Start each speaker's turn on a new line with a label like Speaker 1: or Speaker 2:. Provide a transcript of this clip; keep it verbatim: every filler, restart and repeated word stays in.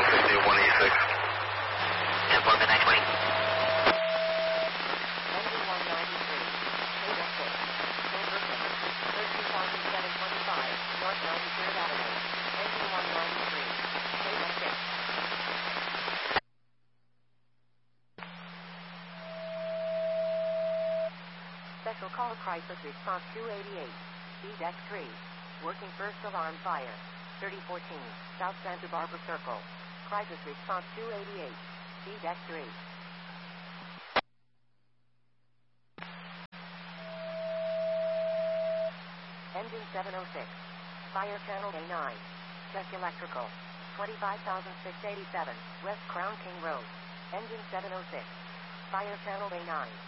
Speaker 1: fifty-one E six.
Speaker 2: ten four, midnight twenty.
Speaker 3: Engine one ninety-three. Data six. Silverton. thirteen thousand seven hundred twenty-five, North ninety-third Avenue. Engine one ninety-three. Data six. Special call crisis response two eighty-eight. B-Deck three. Working first alarm fire. thirty fourteen, South Santa Barbara Circle. Crisis response two eighty-eight. B-Deck three. Engine seven oh six. Fire channel A nine. Check electrical. twenty-five thousand six hundred eighty-seven, West Crown King Road. Engine seven oh six. Fire channel A nine.